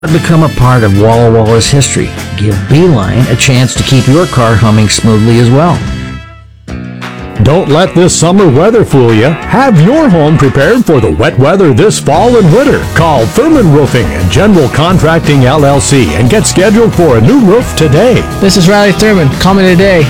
Become a part of Walla Walla's history. Give Beeline a chance to keep your car humming smoothly as well. Don't let this summer weather fool you. Have your home prepared for the wet weather this fall and winter. Call Thurman Roofing and General Contracting LLC and get scheduled for a new roof today. This is Riley Thurman. Call me today,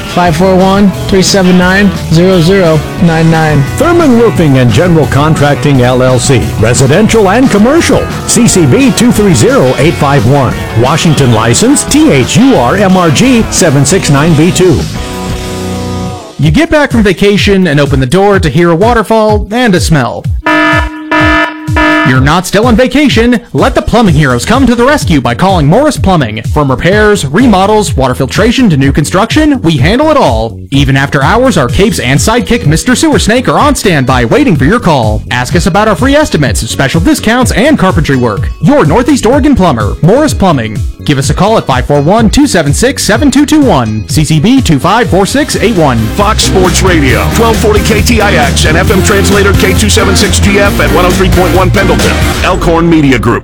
541-379-0099. Thurman Roofing and General Contracting LLC. Residential and commercial. CCB 230851. Washington license THURMRG 769B2. You get back from vacation and open the door to hear a waterfall and a smell. You're not still on vacation. Let the plumbing heroes come to the rescue by calling Morris Plumbing. From repairs, remodels, water filtration to new construction, we handle it all. Even after hours, our capes and sidekick Mr. Sewer Snake are on standby waiting for your call. Ask us about our free estimates, special discounts, and carpentry work. Your Northeast Oregon plumber, Morris Plumbing. Give us a call at 541-276-7221. CCB 254681. Fox Sports Radio, 1240 KTIX and FM translator K276GF at 103.1 Pendleton. Elkhorn Media Group.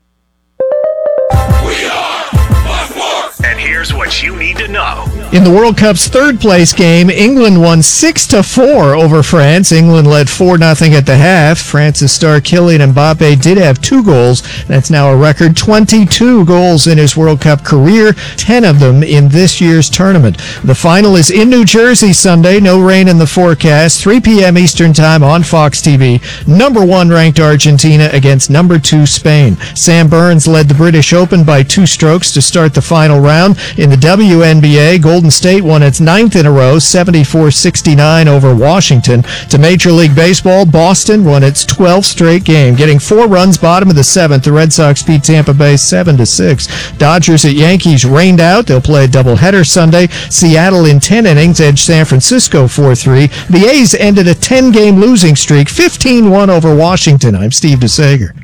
We are Fox Sports. And here's what you need to know. In the World Cup's third-place game, England won 6-4 over France. England led 4-0 at the half. France's star Kylian Mbappe did have 2 goals. That's now a record 22 goals in his World Cup career, 10 of them in this year's tournament. The final is in New Jersey Sunday. No rain in the forecast. 3 p.m. Eastern Time on Fox TV. Number 1 ranked Argentina against number 2 Spain. Sam Burns led the British Open by 2 strokes to start the final round. In the WNBA, Golden State won its 9th in a row, 74-69 over Washington. To Major League Baseball, Boston won its 12th straight game. Getting 4 runs bottom of the 7th, the Red Sox beat Tampa Bay 7-6. Dodgers at Yankees rained out. They'll play a doubleheader Sunday. Seattle in 10 innings edged San Francisco 4-3. The A's ended a 10-game losing streak, 15-1 over Washington. I'm Steve DeSager.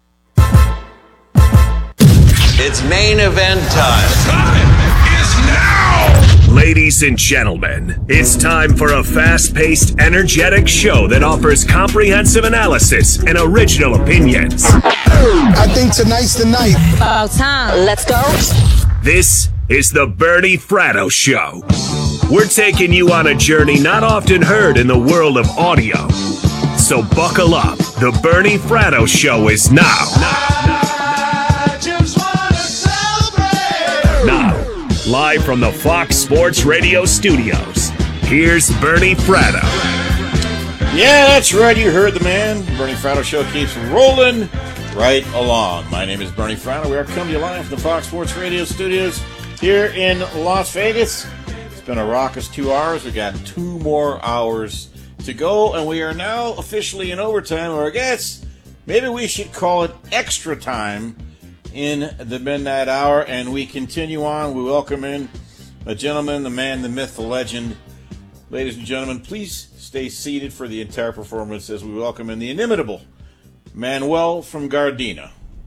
It's main event time. Time is now! Ladies and gentlemen, it's time for a fast-paced, energetic show that offers comprehensive analysis and original opinions. I think tonight's the night. About time. Let's go. This is the Bernie Fratto Show. We're taking you on a journey not often heard in the world of audio. So buckle up. The Bernie Fratto Show is now. Now, live from the Fox Sports Radio studios, here's Bernie Fratto. Yeah, that's right. You heard the man. Bernie Fratto Show keeps rolling right along. My name is Bernie Fratto. We are coming to you live from the Fox Sports Radio studios here in Las Vegas. It's been a raucous 2 hours. We got 2 more hours to go, and we are now officially in overtime, or I guess maybe we should call it extra time in the midnight hour, and we continue on. We welcome in a gentleman, the man, the myth, the legend. Ladies and gentlemen, please stay seated for the entire performance as we welcome in the inimitable Manuel from Gardena.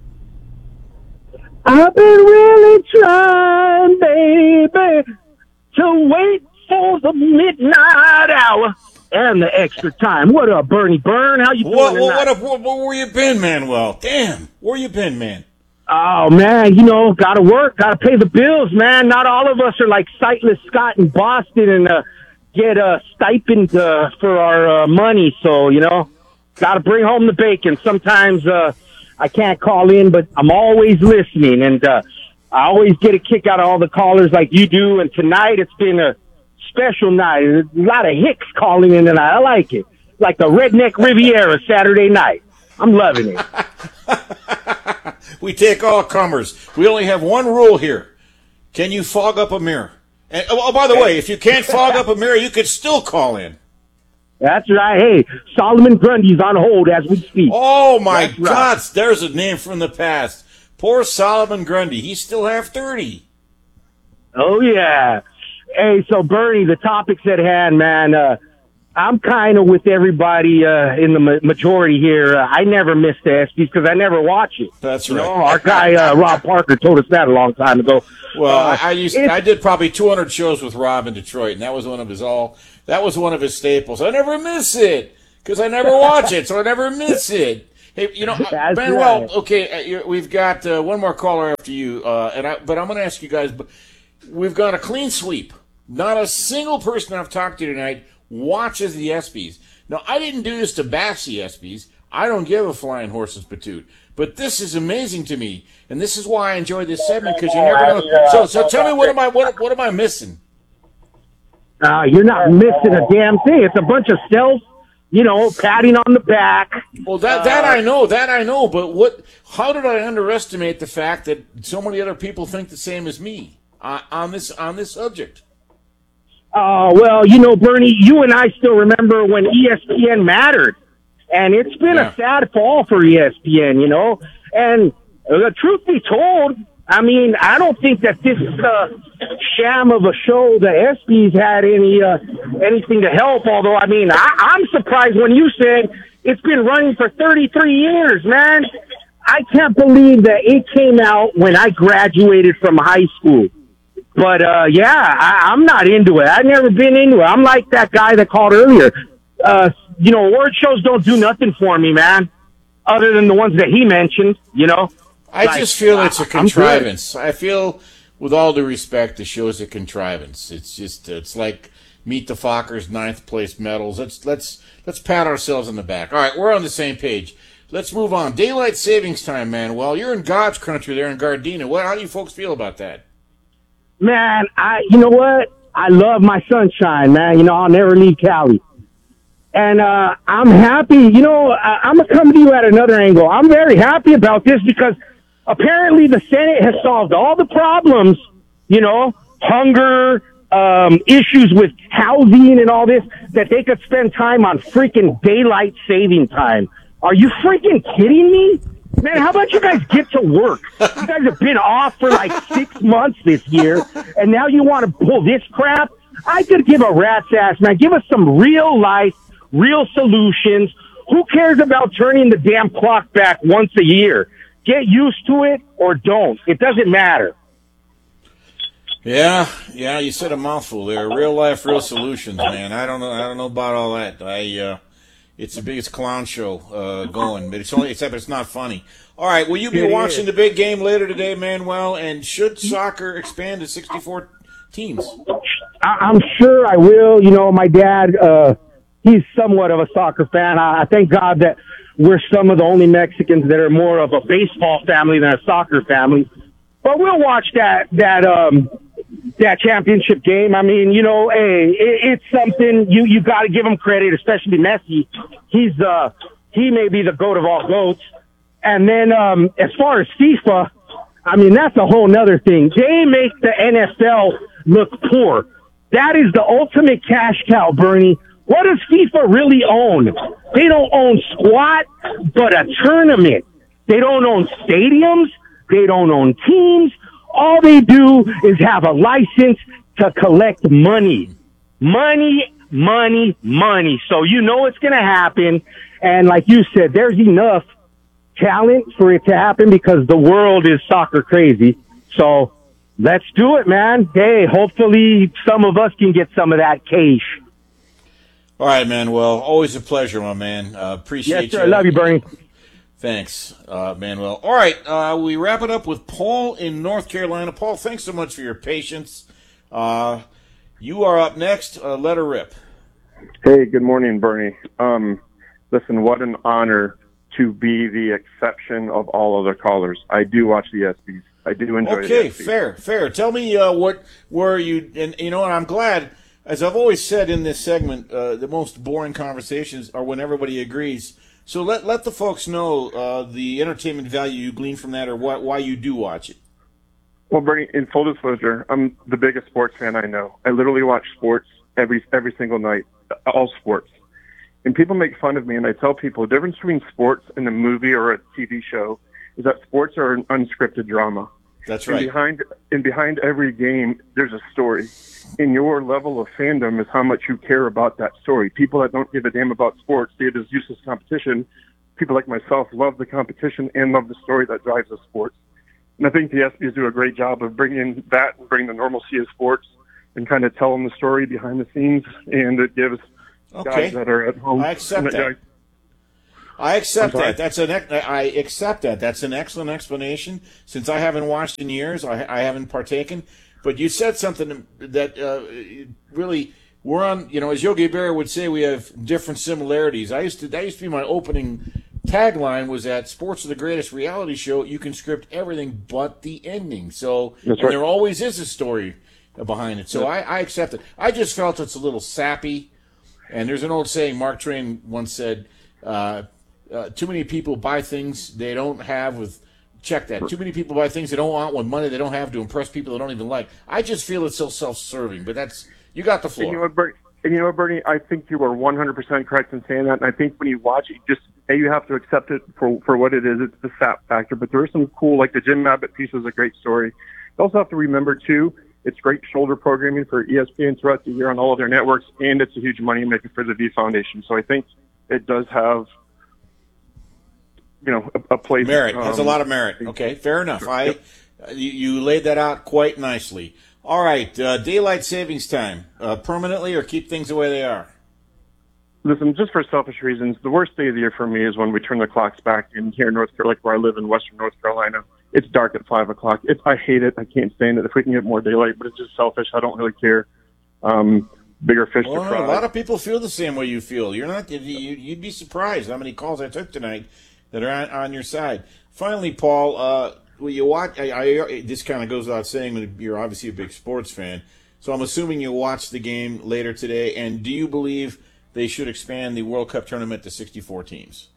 I've been really trying, baby, to wait for the midnight hour and the extra time. What up, Bernie Byrne? How you doing tonight? What where you been, Manuel? Damn, where you been, man? Oh, man, you know, gotta work, gotta pay the bills, man. Not all of us are like Sightless Scott in Boston and get a stipend for our money. So, you know, gotta bring home the bacon. Sometimes I can't call in, but I'm always listening. And I always get a kick out of all the callers like you do. And tonight it's been a special night. A lot of hicks calling in tonight. I like it. Like the Redneck Riviera Saturday night. I'm loving it. We take all comers. We only have one rule here. Can you fog up a mirror? And, oh, by the way, if you can't fog up a mirror, you could still call in. That's right. Hey, Solomon Grundy's on hold as we speak. Oh, my God. Right. There's a name from the past. Poor Solomon Grundy. He's still half 30. Oh, yeah. Hey, so, Bernie, the topics at hand, man, I'm kind of with everybody in the majority here. I never miss the ESPYs because I never watch it. That's right. You know, our guy Rob Parker told us that a long time ago. Well, I did probably 200 shows with Rob in Detroit, and that was one of his staples. I never miss it because I never watch it, so I never miss it. Hey, That's Manuel. right. Okay, we've got one more caller after you, but I'm going to ask you guys. We've got a clean sweep. Not a single person I've talked to tonight watches the ESPYs. Now, I didn't do this to bash the ESPYs. I don't give a flying horse's patoot. But this is amazing to me, and this is why I enjoy this segment, because you never know. So tell me, what am I missing? You're not missing a damn thing. It's a bunch of self, patting on the back. Well, that I know. But how did I underestimate the fact that so many other people think the same as me on this subject? Well, Bernie, you and I still remember when ESPN mattered. And it's been a sad fall for ESPN, And truth be told, I mean, I don't think that this sham of a show, the ESPYs, had anything to help. Although, I mean, I'm surprised when you said it's been running for 33 years, man. I can't believe that it came out when I graduated from high school. But, I'm not into it. I've never been into it. I'm like that guy that called earlier. Award shows don't do nothing for me, man, other than the ones that he mentioned, I just feel it's a contrivance. I feel, with all due respect, the show's a contrivance. It's like Meet the Fockers 9th place medals. Let's pat ourselves on the back. All right, we're on the same page. Let's move on. Daylight savings time, man. Well, you're in God's country there in Gardena. How do you folks feel about that? Man, you know what? I love my sunshine, man. I'll never leave Cali. And I'm happy. I'm going to come to you at another angle. I'm very happy about this because apparently the Senate has solved all the problems, hunger, issues with housing and all this, that they could spend time on freaking daylight saving time. Are you freaking kidding me? Man, how about you guys get to work? You guys have been off for like 6 months this year, and now you want to pull this crap? I could give a rat's ass, man. Give us some real life, real solutions. Who cares about turning the damn clock back once a year? Get used to it or don't. It doesn't matter. Yeah, you said a mouthful there. Real life, real solutions, man. I don't know about all that. It's the biggest clown show going, but except it's not funny. All right, will you be watching the big game later today, Manuel? And should soccer expand to 64 teams? I'm sure I will. My dad, he's somewhat of a soccer fan. I thank God that we're some of the only Mexicans that are more of a baseball family than a soccer family. But we'll watch that championship game. I mean, it's something you got to give him credit, especially Messi. He may be the GOAT of all GOATs. And then, as far as FIFA, I mean, that's a whole nother thing. They make the NFL look poor. That is the ultimate cash cow, Bernie. What does FIFA really own? They don't own squat, but a tournament. They don't own stadiums. They don't own teams. All they do is have a license to collect money. Money, money, money. So it's going to happen. And like you said, there's enough talent for it to happen because the world is soccer crazy. So let's do it, man. Hey, hopefully some of us can get some of that cash. All right, man. Well, always a pleasure, my man. Appreciate you. Yes, sir. I love you, Bernie. Thanks, Manuel. All right, we wrap it up with Paul in North Carolina. Paul, thanks so much for your patience. You are up next. Let her rip. Hey, good morning, Bernie. Listen, what an honor to be the exception of all other callers. I do watch the ESPYs. I do enjoy the ESPYs. Okay, fair. Tell me what were you, and I'm glad, as I've always said in this segment, the most boring conversations are when everybody agrees. So let the folks know the entertainment value you glean from that, or why you do watch it. Well, Bernie, in full disclosure, I'm the biggest sports fan I know. I literally watch sports every single night, all sports. And people make fun of me, and I tell people the difference between sports and a movie or a TV show is that sports are an unscripted drama. That's right. And behind every game, there's a story. And your level of fandom is how much you care about that story. People that don't give a damn about sports see it as useless competition. People like myself love the competition and love the story that drives the sports. And I think the ESPYs do a great job of bringing that and bringing the normalcy of sports and kind of telling the story behind the scenes. And it gives guys that are at home. I accept that. I accept that. I accept that. That's an excellent explanation. Since I haven't watched in years, I haven't partaken. But you said something that really we're on. As Yogi Berra would say, we have different similarities. That used to be my opening tagline. Was that sports are the greatest reality show. You can script everything but the ending. So That's right. There always is a story behind it. So I accept it. I just felt it's a little sappy. And there's an old saying. Mark Twain once said. Too many people buy things they don't have with. Check that. Too many people buy things they don't want with money they don't have to impress people they don't even like. I just feel it's so self-serving, but you got the floor. And you know what, Bernie? I think you are 100% correct in saying that. And I think when you watch it, you have to accept it for what it is. It's the sap factor. But there is some cool, like the Jim Abbott piece was a great story. You also have to remember, too, it's great shoulder programming for ESPN throughout the year on all of their networks, and it's a huge money maker for the V Foundation. So I think it does have a place. Merit. Has a lot of merit. Okay, fair enough. You laid that out quite nicely. All right, daylight savings time, permanently or keep things the way they are? Listen, just for selfish reasons, the worst day of the year for me is when we turn the clocks back in here in North Carolina, like where I live in Western North Carolina. It's dark at 5 o'clock. I hate it. I can't stand it. If we can get more daylight, but it's just selfish. I don't really care. Bigger fish to fry. A lot of people feel the same way you feel. You're not. You'd be surprised how many calls I took tonight that are on your side. Finally, Paul, will you watch? This kind of goes without saying that you're obviously a big sports fan, so I'm assuming you'll watch the game later today. And do you believe they should expand the World Cup tournament to 64 teams?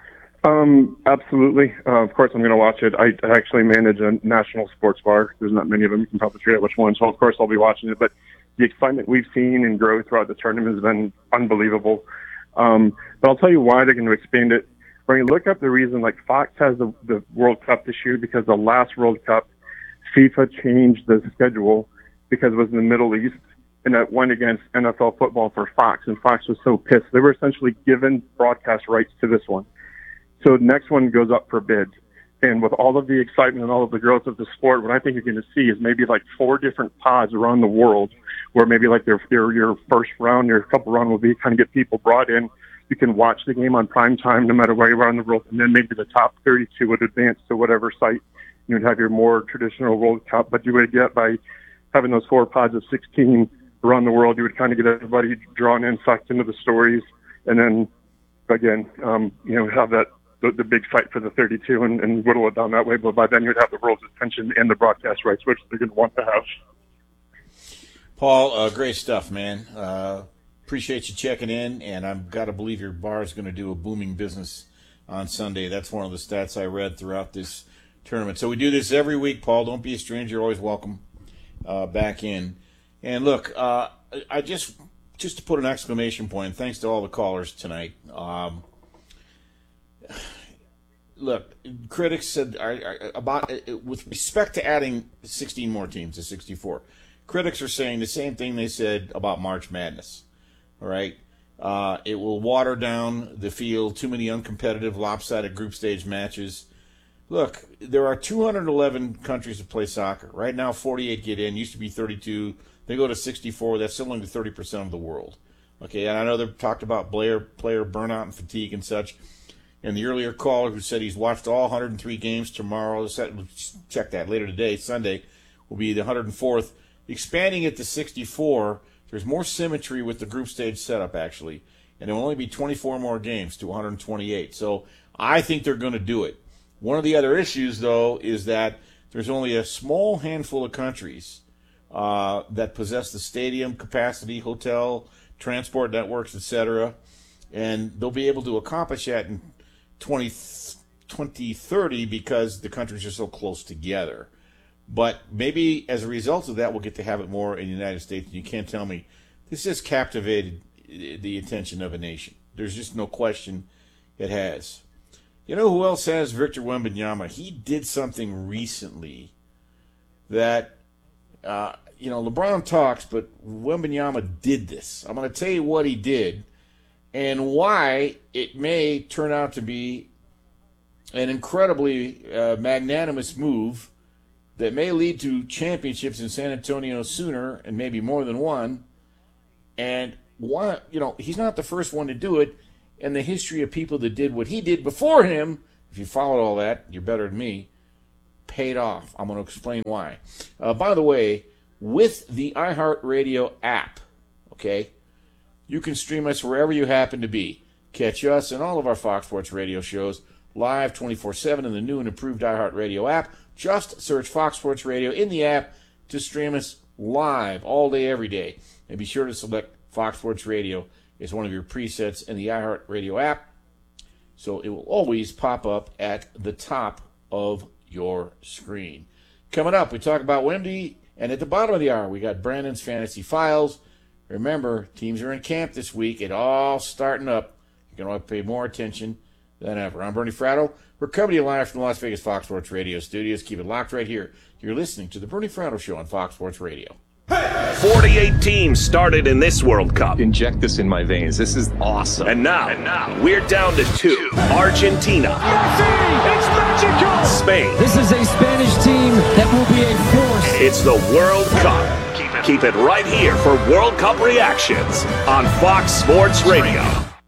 Absolutely. Of course, I'm going to watch it. I actually manage a national sports bar. There's not many of them. You can probably figure out which one. So, of course, I'll be watching it. But the excitement we've seen and grow throughout the tournament has been unbelievable. But I'll tell you why they're going to expand it. When you look up the reason, like Fox has the World Cup this year because the last World Cup, FIFA changed the schedule because it was in the Middle East, and that went against NFL football for Fox, and Fox was so pissed. They were essentially given broadcast rights to this one. So the next one goes up for bid. And with all of the excitement and all of the growth of the sport, what I think you're going to see is maybe like 4 different pods around the world where maybe like your first round, your couple round will be kind of get people brought in. You can watch the game on prime time no matter where you are in the world. And then maybe the top 32 would advance to whatever site. You would have your more traditional World Cup. But you would get by having those 4 pods of 16 around the world, you would kind of get everybody drawn in, sucked into the stories. And then, again, have that the big fight for the 32 and whittle it down that way. But by then you'd have the world's attention and the broadcast rights, which they're going to want to have. Paul, great stuff, man. Appreciate you checking in, and I've got to believe your bar is going to do a booming business on Sunday. That's one of the stats I read throughout this tournament. So we do this every week, Paul. Don't be a stranger. You're always welcome back in. And look, I just to put an exclamation point, thanks to all the callers tonight. Look, critics said about with respect to adding 16 more teams to 64. Critics are saying the same thing they said about March Madness. All right, it will water down the field. Too many uncompetitive, lopsided group stage matches. Look, there are 211 countries that play soccer right now. 48 get in. Used to be 32. They go to 64. That's still only 30% of the world. Okay, and I know they've talked about player burnout and fatigue and such. And the earlier caller who said he's watched all 103 games tomorrow, check that later today, Sunday, will be the 104th. Expanding it to 64, there's more symmetry with the group stage setup, actually. And there will only be 24 more games to 128. So I think they're going to do it. One of the other issues, though, is that there's only a small handful of countries that possess the stadium capacity, hotel, transport networks, etc. And they'll be able to accomplish that in 2030 because the countries are so close together. But maybe as a result of that, we'll get to have it more in the United States. And you can't tell me this has captivated the attention of a nation. There's just no question it has. You know who else has? Victor Wembanyama. He did something recently that, LeBron talks, but Wembanyama did this. I'm going to tell you what he did and why it may turn out to be an incredibly magnanimous move that may lead to championships in San Antonio sooner and maybe more than one. And he's not the first one to do it. and the history of people that did what he did before him, if you followed all that, you're better than me, paid off. I'm going to explain why. By the way, with the iHeartRadio app, okay, you can stream us wherever you happen to be. Catch us and all of our Fox Sports Radio shows live 24/7 in the new and improved iHeartRadio app. Just search Fox Sports Radio in the app to stream us live all day, every day. And be sure to select Fox Sports Radio as one of your presets in the iHeartRadio app, so it will always pop up at the top of your screen. Coming up, we talk about Wemby, and at the bottom of the hour, we got Brandon's Fantasy Files. Remember, teams are in camp this week. It all starting up. You're going to pay more attention than ever. I'm Bernie Fratto. We're coming to you live from the Las Vegas Fox Sports Radio studios. Keep it locked right here. You're listening to the Bernie Fratto Show on Fox Sports Radio. 48 teams started in this World Cup. Inject this in my veins. This is awesome. And now we're down to 2. Argentina. Messi! It's magical! Spain. This is a Spanish team that will be a force. It's the World Cup. Keep it right here for World Cup reactions on Fox Sports Radio.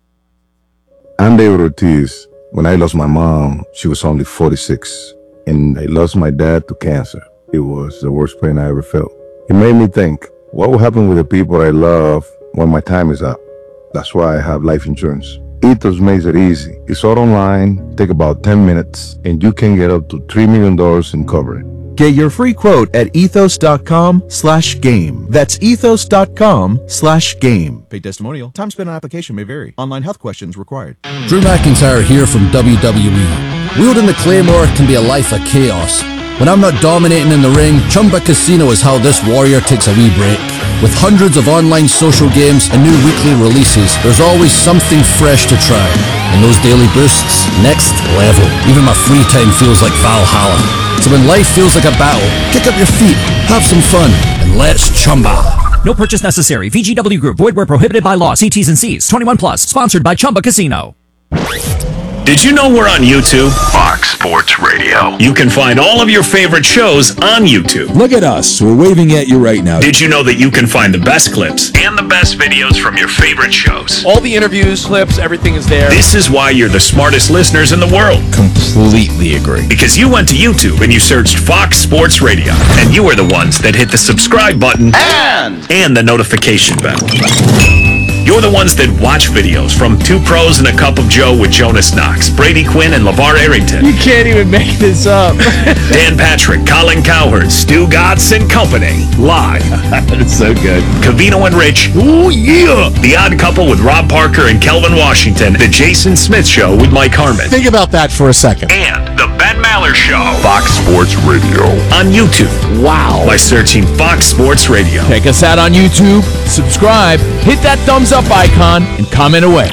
I'm David Ortiz. When I lost my mom, she was only 46. And I lost my dad to cancer. It was the worst pain I ever felt. It made me think, what will happen with the people I love when my time is up? That's why I have life insurance. Ethos makes it easy. It's all online, take about 10 minutes, and you can get up to $3 million in coverage. Get your free quote at ethos.com/game. That's ethos.com/game. Paid testimonial. Time spent on application may vary. Online health questions required. Drew McIntyre here from WWE. Wielding the Claymore can be a life of chaos. When I'm not dominating in the ring, Chumba Casino is how this warrior takes a wee break. With hundreds of online social games and new weekly releases, there's always something fresh to try. And those daily boosts, next level. Even my free time feels like Valhalla. So when life feels like a battle, kick up your feet, have some fun, and let's chumba. No purchase necessary. VGW Group. Void where prohibited by law. See T's and C's. 21 plus. Sponsored by Chumba Casino. Did you know we're on YouTube? Fox Sports Radio. You can find all of your favorite shows on YouTube. Look at us. We're waving at you right now. Did you know that you can find the best clips and the best videos from your favorite shows? All the interviews, clips, everything is there. This is why you're the smartest listeners in the world. Completely agree. Because you went to YouTube and you searched Fox Sports Radio. And you were the ones that hit the subscribe button and the notification bell. You're the ones that watch videos from Two Pros and a Cup of Joe with Jonas Knox, Brady Quinn, and LeVar Arrington. You can't even make this up. Dan Patrick, Colin Cowherd, Stu Gatz, and company. Live. That's so good. Cavino and Rich. Ooh, yeah. The Odd Couple with Rob Parker and Kelvin Washington. The Jason Smith Show with Mike Harmon. Think about that for a second. And The Ben Maller Show. Fox Sports Radio. On YouTube. Wow. By searching Fox Sports Radio. Check us out on YouTube. Subscribe. Hit that thumbs up icon and comment away.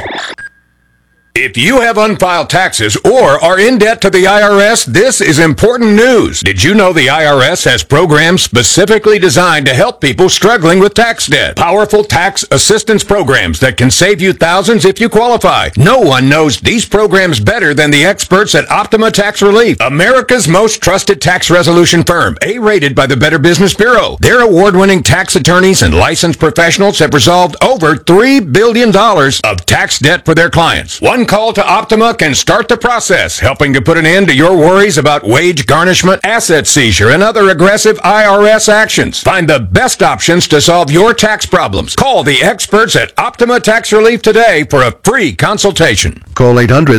If you have unfiled taxes or are in debt to the IRS, this is important news. Did you know the IRS has programs specifically designed to help people struggling with tax debt? Powerful tax assistance programs that can save you thousands if you qualify. No one knows these programs better than the experts at Optima Tax Relief, America's most trusted tax resolution firm, A-rated by the Better Business Bureau. Their award-winning tax attorneys and licensed professionals have resolved over $3 billion of tax debt for their clients. One call to Optima can start the process, helping to put an end to your worries about wage garnishment, asset seizure, and other aggressive IRS actions. Find the best options to solve your tax problems. Call the experts at Optima Tax Relief today for a free consultation. Call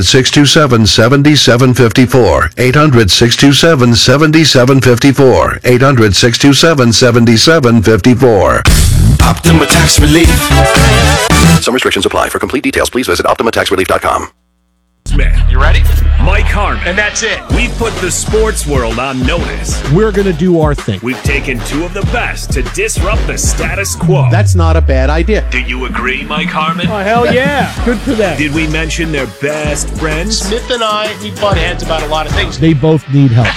800-627-7754. 800-627-7754. 800-627-7754. Optima Tax Relief. Some restrictions apply. For complete details, please visit OptimaTaxRelief.com. Smith. You ready? Mike Harmon. And that's it. We've put the sports world on notice. We're going to do our thing. We've taken two of the best to disrupt the status quo. That's not a bad idea. Do you agree, Mike Harmon? Oh, hell yeah. Good for them. Did we mention their best friends? Smith and I, we butt heads about a lot of things. They both need help.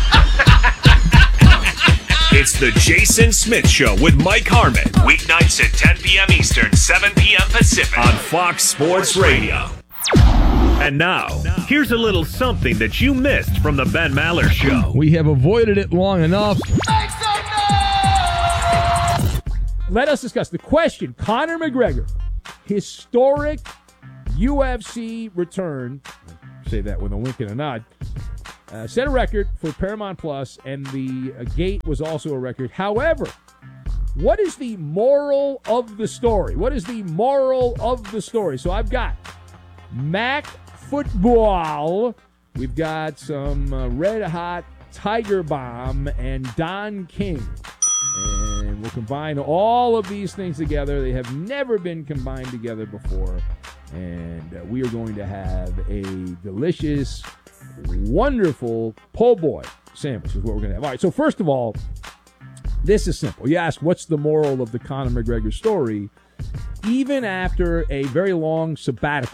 It's the Jason Smith Show with Mike Harmon. Weeknights at 10 p.m. Eastern, 7 p.m. Pacific. On Fox Sports Radio. And now, here's a little something that you missed from the Ben Maller Show. We have avoided it long enough. Let us discuss the question. Conor McGregor, historic UFC return, say that with a wink and a nod, set a record for Paramount Plus, and the gate was also a record. However, what is the moral of the story? What is the moral of the story? So I've got Mac Football. We've got some Red Hot Tiger Bomb and Don King. And we'll combine all of these things together. They have never been combined together before. And we are going to have a delicious, wonderful po' boy sandwich is what we're going to have. All right, so first of all, this is simple. You ask, what's the moral of the Conor McGregor story? Even after a very long sabbatical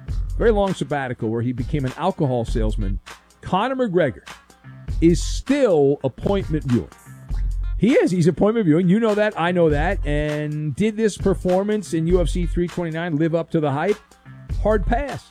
where he became an alcohol salesman, Conor McGregor is still appointment viewing. He is. He's appointment viewing. You know that. I know that. And did this performance in UFC 329 live up to the hype? Hard pass.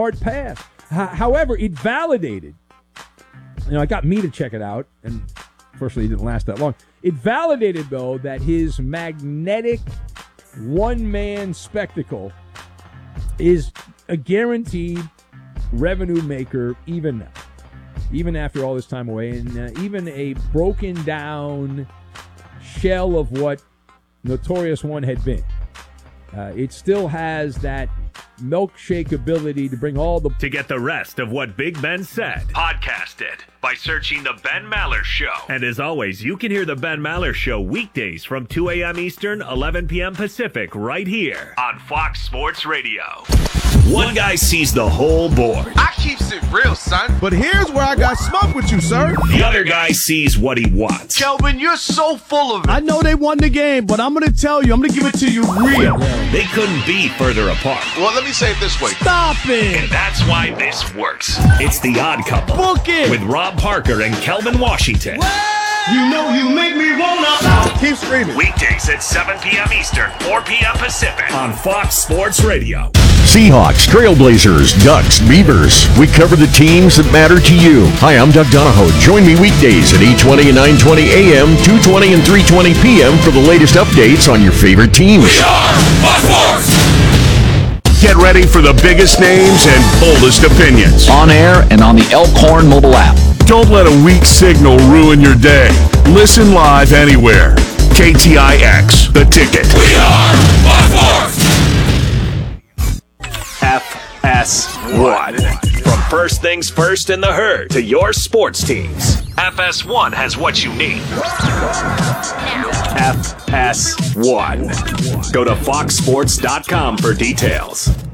However, it validated. It got me to check it out, and fortunately, it didn't last that long. It validated, though, that his magnetic one-man spectacle is a guaranteed revenue maker even now. Even after all this time away, and even a broken down shell of what Notorious One had been. It still has that milkshake ability to bring all the... To get the rest of what Big Ben said, podcast it by searching The Ben Maller Show. And as always, you can hear The Ben Maller Show weekdays from 2 a.m. Eastern, 11 p.m. Pacific, right here on Fox Sports Radio. One guy sees the whole board. I keeps it real, son. But here's where I got smoke with you, sir. The other guy sees what he wants. Kelvin, you're so full of it. I know they won the game, but I'm going to tell you, I'm going to give it to you real. They couldn't be further apart. Well, let me say it this way. Stop it. And that's why this works. It's The Odd Couple. Book it. With Rob Parker and Kelvin Washington. You know you make me wanna. Keep screaming. Weekdays at 7 p.m. Eastern, 4 p.m. Pacific on Fox Sports Radio. Seahawks, Trailblazers, Ducks, Beavers. We cover the teams that matter to you. Hi, I'm Doug Donahoe. Join me weekdays at 8:20 and 9:20 a.m., 2:20 and 3:20 p.m. for the latest updates on your favorite teams. We are Fox Sports. Get ready for the biggest names and boldest opinions. On air and on the Elkhorn mobile app. Don't let a weak signal ruin your day. Listen live anywhere. KTIX, The Ticket. We are Fox Sports. FS1. From first things first in the herd to your sports teams, FS1 has what you need. FS1. Go to foxsports.com for details.